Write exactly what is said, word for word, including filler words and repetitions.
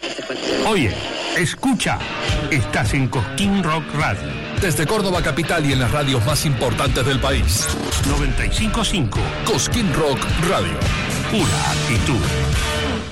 Oye, escucha, estás en Cosquín Rock Radio. Desde Córdoba capital y en las radios más importantes del país. noventa y cinco punto cinco. Cosquín Rock Radio. Pura actitud.